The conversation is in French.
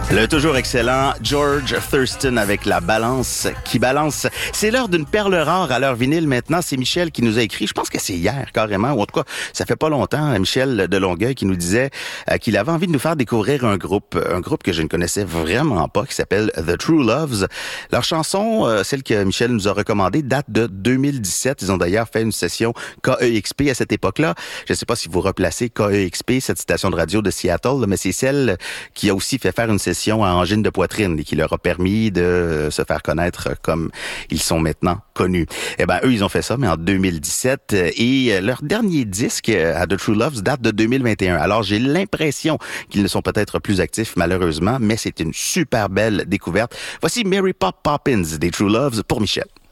Le toujours excellent George Thurston avec la balance qui balance. C'est l'heure d'une perle rare à l'heure vinyle maintenant. C'est Michel qui nous a écrit, je pense que c'est hier carrément, ou en tout cas, ça fait pas longtemps, Michel de Longueuil qui nous disait qu'il avait envie de nous faire découvrir un groupe que je ne connaissais vraiment pas, qui s'appelle The True Loves. Leur chanson, celle que Michel nous a recommandée, date de 2017. Ils ont d'ailleurs fait une session KEXP à cette époque-là. Je ne sais pas si vous replacez KEXP, cette station de radio de Seattle, mais c'est celle qui a aussi fait faire une session à angine de poitrine et qui leur a permis de se faire connaître comme ils sont maintenant connus. Eh ben, eux, ils ont fait ça, mais en 2017. Et leur dernier disque à The True Loves date de 2021. Alors, j'ai l'impression qu'ils ne sont peut-être plus actifs, malheureusement, mais c'est une super belle découverte. Voici Mary Pop Poppins des True Loves pour Michel.